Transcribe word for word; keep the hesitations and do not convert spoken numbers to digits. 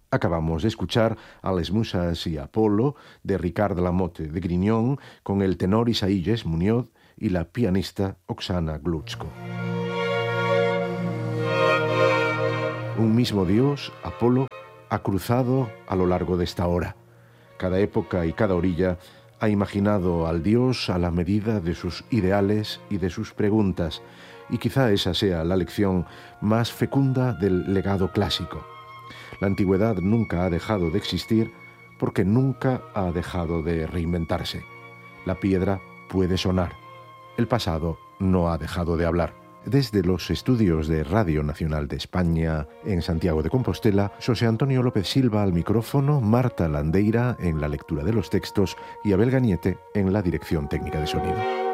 Acabamos de escuchar a Les Musas y Apolo de Ricard Lamotte de Grignon con el tenor Isaías Muñoz y la pianista Oksana Glutsko. Un mismo Dios, Apolo, ha cruzado a lo largo de esta hora. Cada época y cada orilla ha imaginado al Dios a la medida de sus ideales y de sus preguntas, y quizá esa sea la lección más fecunda del legado clásico. La antigüedad nunca ha dejado de existir porque nunca ha dejado de reinventarse. La piedra puede sonar. El pasado no ha dejado de hablar. Desde los estudios de Radio Nacional de España en Santiago de Compostela, José Antonio López Silva al micrófono, Marta Landeira en la lectura de los textos y Abel Gañete en la dirección técnica de sonido.